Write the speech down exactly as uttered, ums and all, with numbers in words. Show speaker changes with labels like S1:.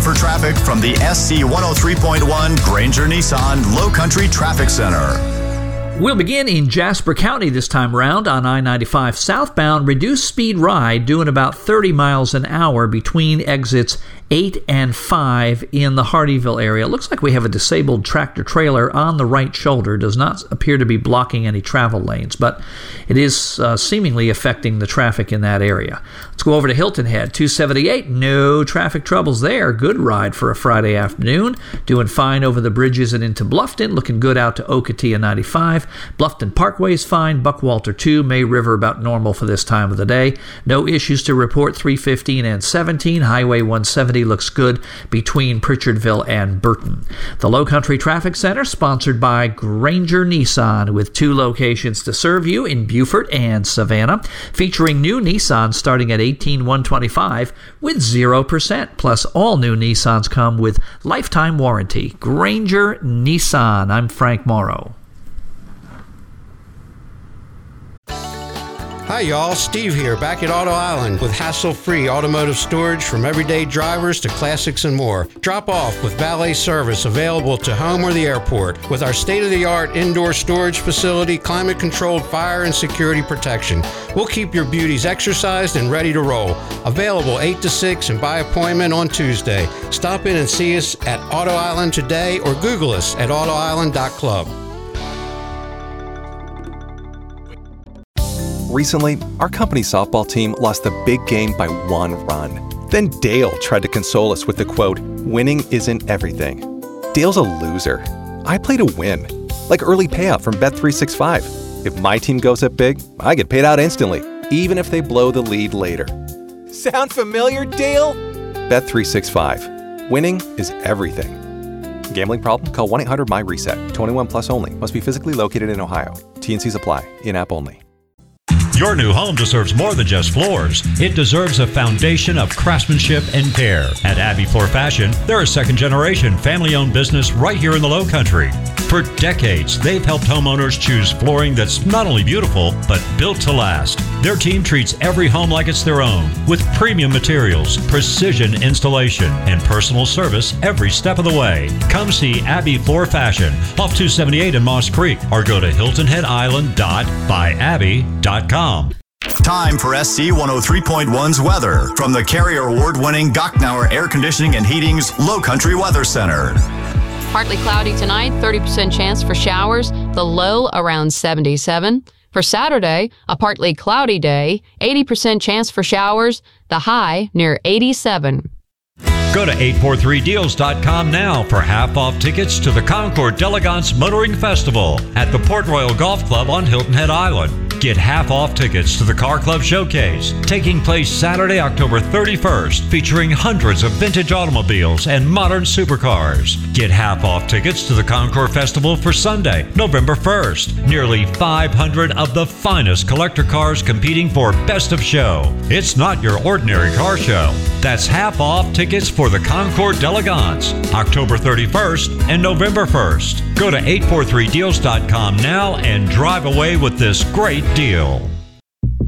S1: for traffic from the S C one oh three point one Granger Nissan Low Country Traffic Center.
S2: We'll begin in Jasper County this time round on I ninety-five southbound. Reduced speed ride doing about thirty miles an hour between exits eight and five in the Hardyville area. It looks like we have a disabled tractor trailer on the right shoulder. Does not appear to be blocking any travel lanes, but it is uh, seemingly affecting the traffic in that area. Let's go over to Hilton Head, two seventy-eight. No traffic troubles there. Good ride for a Friday afternoon. Doing fine over the bridges and into Bluffton. Looking good out to Ocotillo ninety-five. Bluffton Parkway's fine. Buckwalter two. May River about normal for this time of the day. No issues to report. three fifteen and seventeen. Highway one seventy looks good between Pritchardville and Burton. The Low Country Traffic Center, sponsored by Granger Nissan, with two locations to serve you in Beaufort and Savannah, featuring new Nissans starting at eighteen thousand one hundred twenty-five dollars with zero percent. Plus, all new Nissans come with lifetime warranty. Granger Nissan. I'm Frank Morrow.
S3: Hi y'all, Steve here, back at Auto Island with hassle-free automotive storage from everyday drivers to classics and more. Drop off with valet service available to home or the airport with our state-of-the-art indoor storage facility, climate-controlled fire and security protection. We'll keep your beauties exercised and ready to roll. Available eight to six and by appointment on Tuesday. Stop in and see us at Auto Island today or Google us at auto island dot club.
S4: Recently, our company softball team lost the big game by one run. Then Dale tried to console us with the quote, "Winning isn't everything." Dale's a loser. I play to win. Like early payout from Bet three sixty-five. If my team goes up big, I get paid out instantly, even if they blow the lead later. Sound familiar, Dale? Bet three sixty-five. Winning is everything. Gambling problem? Call one eight hundred M Y reset. twenty-one plus only. Must be physically located in Ohio. T and Cs apply. In-app only.
S5: Your new home deserves more than just floors. It deserves a foundation of craftsmanship and care. At Abbey Floor Fashion, they're a second-generation family-owned business right here in the Low Country. For decades, they've helped homeowners choose flooring that's not only beautiful, but built to last. Their team treats every home like it's their own, with premium materials, precision installation, and personal service every step of the way. Come see Abbey Floor Fashion off two seventy-eight in Moss Creek, or go to hilton head island dot by abbey dot com.
S1: Time for S C one oh three point one's weather from the Carrier Award-winning Gochnauer Air Conditioning and Heating's Low Country Weather Center.
S6: Partly cloudy tonight, thirty percent chance for showers, the low around seventy-seven. For Saturday, a partly cloudy day, eighty percent chance for showers, the high near eighty-seven.
S5: Go to eight four three deals dot com now for half-off tickets to the Concord D'Elegance Motoring Festival at the Port Royal Golf Club on Hilton Head Island. Get half-off tickets to the Car Club Showcase, taking place Saturday, October thirty-first, featuring hundreds of vintage automobiles and modern supercars. Get half-off tickets to the Concord Festival for Sunday, November first. Nearly five hundred of the finest collector cars competing for Best of Show. It's not your ordinary car show. That's half-off tickets for the Concord D'Elegance, October thirty-first and November first. Go to eight four three deals dot com now and drive away with this great deal.